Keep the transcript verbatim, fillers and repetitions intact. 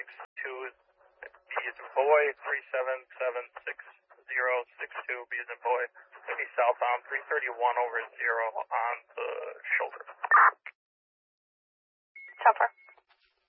six two. B is in boy, three seven seven six zero six two. B is in boy. Maybe southbound, three thirty-one over zero on the shoulder. Chopper.